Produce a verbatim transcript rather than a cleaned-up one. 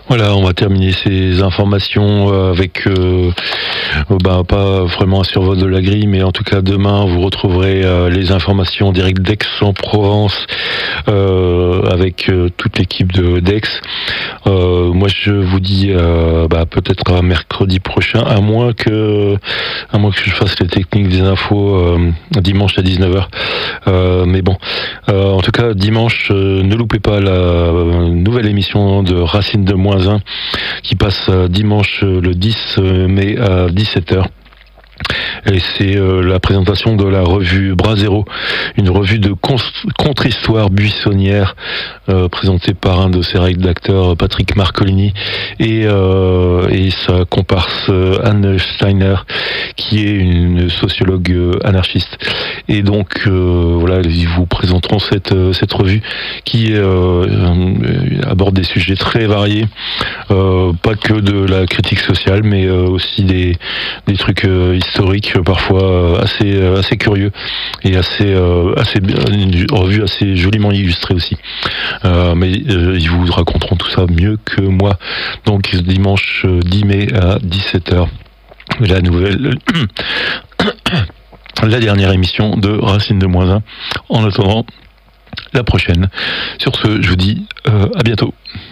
Voilà, on va terminer ces informations euh, avec, euh, euh, bah, pas vraiment un survol de la grille, mais en tout cas demain vous retrouverez euh, les informations directes d'Aix-en-Provence euh, avec euh, toute l'équipe de d'Aix. Euh, moi je vous dis euh, bah, peut-être à mercredi prochain, à moins que à moins que je fasse les techniques des infos euh, dimanche à dix-neuf heures. Euh, mais bon, euh, en tout cas dimanche, euh, ne loupez pas la euh, nouvelle émission de Racine de moins un qui passe euh, dimanche euh, le dix mai à dix-sept heures. Et c'est euh, la présentation de la revue Brasero, une revue de con- contre-histoire buissonnière euh, présentée par un de ses rédacteurs, Patrick Marcolini, et, euh, et sa comparse euh, Anne Steiner, qui est une sociologue euh, anarchiste. Et donc euh, voilà, ils vous présenteront cette, euh, cette revue qui euh, euh, aborde des sujets très variés, euh, pas que de la critique sociale, mais euh, aussi des, des trucs euh, historiques, parfois euh, assez, euh, assez curieux et assez, euh, assez une revue assez joliment illustrée aussi. Euh, mais euh, ils vous raconteront tout ça mieux que moi. Donc dimanche dix mai à dix-sept heures, la nouvelle, la dernière émission de Racine de moins un. En attendant la prochaine. Sur ce, je vous dis euh, à bientôt.